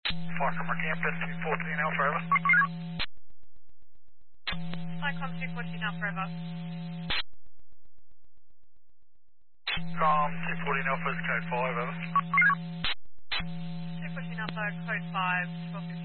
Foxtrot Campus 214 Alpha, over. Cyclone 214 Alpha, over. Com 214 Alpha is code 5, over. 214 Alpha, code 5, 12